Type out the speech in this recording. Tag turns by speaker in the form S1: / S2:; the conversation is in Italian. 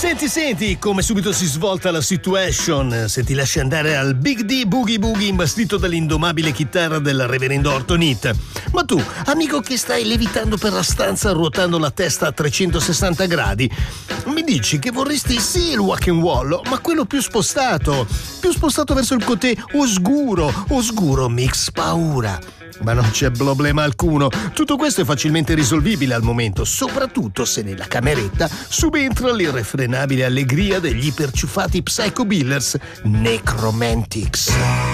S1: Senti, come subito si svolta la situation se ti lasci andare al Big D Boogie Boogie imbastito dall'indomabile chitarra del reverendo Orton Heat. Ma tu, amico che stai levitando per la stanza ruotando la testa a 360 gradi, mi dici che vorresti sì il walk and wall, ma quello più spostato verso il côté oscuro mix paura. Ma non c'è problema alcuno, tutto questo è facilmente risolvibile al momento, soprattutto se nella cameretta subentra l'irrefrenabile allegria degli iperciuffati Psycho Billers Necromantics.